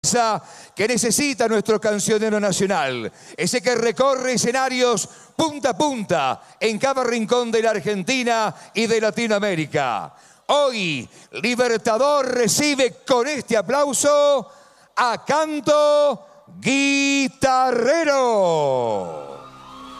que necesita nuestro cancionero nacional, ese que recorre escenarios punta a punta en cada rincón de la Argentina y de Latinoamérica. Hoy, Libertador recibe con este aplauso a Canto Guitarrero.